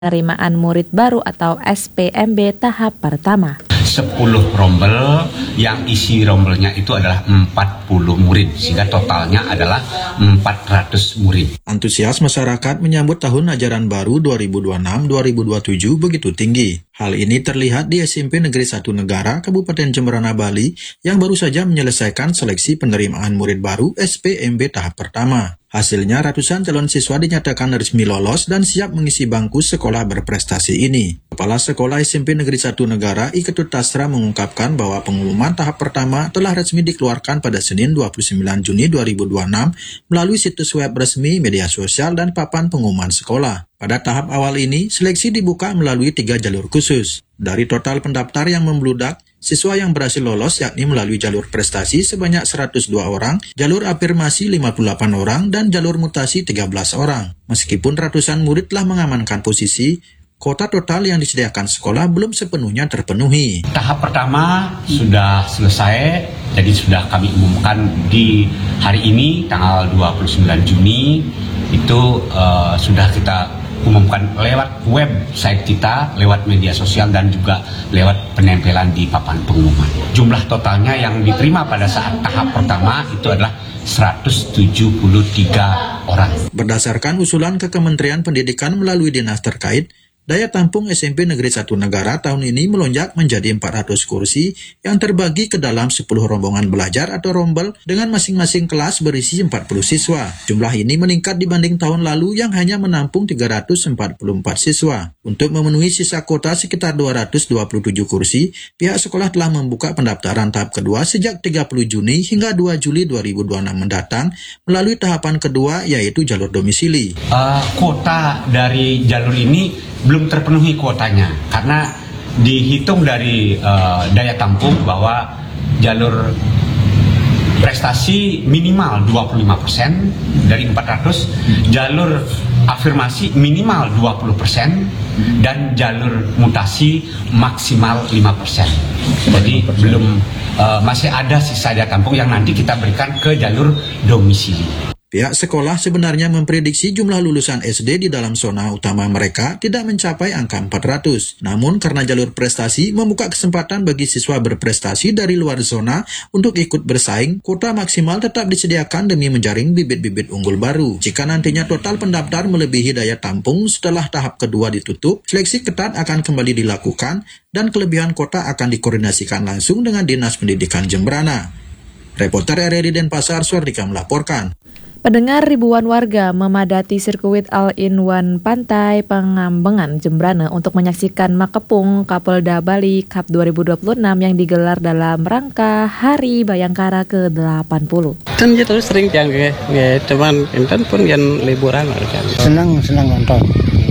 penerimaan murid baru atau SPMB tahap pertama. 10 rombel yang isi rombelnya itu adalah 40 murid sehingga totalnya adalah 400 murid. Antusias masyarakat menyambut tahun ajaran baru 2026-2027 begitu tinggi. Hal ini terlihat di SMP Negeri 1 Negara Kabupaten Jemberana, Bali yang baru saja menyelesaikan seleksi penerimaan murid baru SPMB tahap pertama. Hasilnya ratusan calon siswa dinyatakan resmi lolos dan siap mengisi bangku sekolah berprestasi ini. Kepala Sekolah SMP Negeri 1 Negara Iketut Tasra mengungkapkan bahwa pengumuman tahap pertama telah resmi dikeluarkan pada Senin 29 Juni 2026 melalui situs web resmi, media sosial, dan papan pengumuman sekolah. Pada tahap awal ini, seleksi dibuka melalui 3 jalur khusus. Dari total pendaftar yang membludak, siswa yang berhasil lolos yakni melalui jalur prestasi sebanyak 102 orang, jalur afirmasi 58 orang, dan jalur mutasi 13 orang. Meskipun ratusan murid telah mengamankan posisi, kuota total yang disediakan sekolah belum sepenuhnya terpenuhi. Tahap pertama sudah selesai, jadi sudah kami umumkan di hari ini, tanggal 29 Juni, itu sudah kita umumkan lewat website kita, lewat media sosial, dan juga lewat penempelan di papan pengumuman. Jumlah totalnya yang diterima pada saat tahap pertama itu adalah 173 orang. Berdasarkan usulan ke Kementerian Pendidikan melalui dinas terkait, daya tampung SMP Negeri 1 Negara tahun ini melonjak menjadi 400 kursi yang terbagi ke dalam 10 rombongan belajar atau rombel dengan masing-masing kelas berisi 40 siswa. Jumlah ini meningkat dibanding tahun lalu yang hanya menampung 344 siswa. Untuk memenuhi sisa kuota sekitar 227 kursi, pihak sekolah telah membuka pendaftaran tahap kedua sejak 30 Juni hingga 2 Juli 2026 mendatang melalui tahapan kedua yaitu jalur domisili. Kuota dari jalur ini belum terpenuhi kuotanya karena dihitung dari daya tampung bahwa jalur prestasi minimal 25% dari 400, jalur afirmasi minimal 20%, dan jalur mutasi maksimal 5%. Jadi belum masih ada sisa daya tampung yang nanti kita berikan ke jalur domisili. Pihak sekolah sebenarnya memprediksi jumlah lulusan SD di dalam zona utama mereka tidak mencapai angka 400. Namun karena jalur prestasi membuka kesempatan bagi siswa berprestasi dari luar zona untuk ikut bersaing, kuota maksimal tetap disediakan demi menjaring bibit-bibit unggul baru. Jika nantinya total pendaftar melebihi daya tampung setelah tahap kedua ditutup, seleksi ketat akan kembali dilakukan dan kelebihan kuota akan dikoordinasikan langsung dengan Dinas Pendidikan Jemberana. Reporter RRI Denpasar, Suardika melaporkan. Pendengar, ribuan warga memadati sirkuit All-in-One Pantai Pengambengan Jemberana untuk menyaksikan Makepung Kapolda Bali Cup 2026 yang digelar dalam rangka Hari Bayangkara ke-80. Kan kita sering yang teman enten pun yang liburan kan. Senang nonton.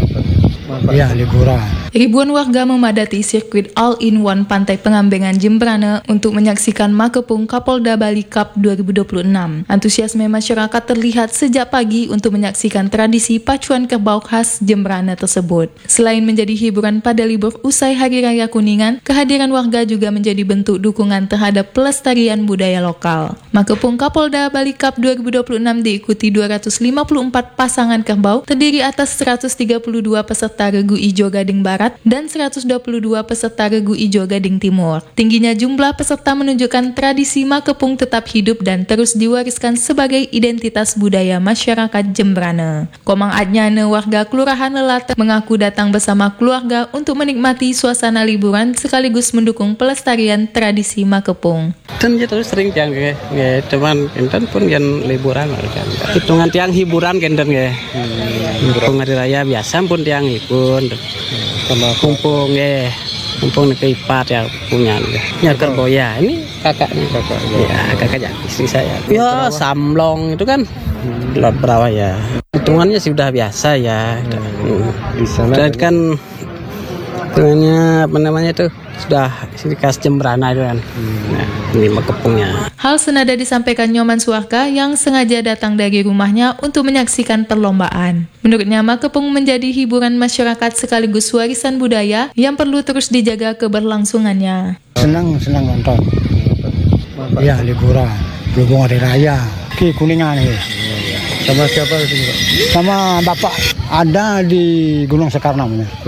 Ya, liburan. Ribuan warga memadati sirkuit All-in-One Pantai Pengambengan Jemberana untuk menyaksikan Makepung Kapolda Bali Cup 2026. Antusiasme masyarakat terlihat sejak pagi untuk menyaksikan tradisi pacuan kerbau khas Jemberana tersebut. Selain menjadi hiburan pada libur usai Hari Raya Kuningan, kehadiran warga juga menjadi bentuk dukungan terhadap pelestarian budaya lokal. Makepung Kapolda Bali Cup 2026 diikuti 254 pasangan kerbau terdiri atas 132 peserta Regu Ijo Gading Barat dan 122 peserta Regu Ijo Gading Timur. Tingginya jumlah peserta menunjukkan tradisi Makepung tetap hidup dan terus diwariskan sebagai identitas budaya masyarakat Jemberana. Komang Adnyane, warga Kelurahan Lelate, mengaku datang bersama keluarga untuk menikmati suasana liburan sekaligus mendukung pelestarian tradisi Makepung. Kan kita sering yang teman enten pun yang liburan kan. Hitungan tiang hiburan kenten ya. Hari raya biasa pun tiang libur. Kumpung kumpung ke ipat ya punya kerbau ya, ini kakaknya ya, kakaknya istri saya ya, samblong itu kan berapa ya, hitungannya sudah biasa ya. Di sana kan hitungannya apa namanya itu sudah khas Jemberana itu kan. Nah, ini Makepungnya. Hal senada disampaikan Nyoman Suarka yang sengaja datang dari rumahnya untuk menyaksikan perlombaan. Menurutnya, Makepung menjadi hiburan masyarakat sekaligus warisan budaya yang perlu terus dijaga keberlangsungannya. Senang nonton. Ya, liburan. Berhubung hari raya. Ki Kuningan nih. Sama siapa itu, Pak? Sama bapak ada di Gunung Sekar namanya.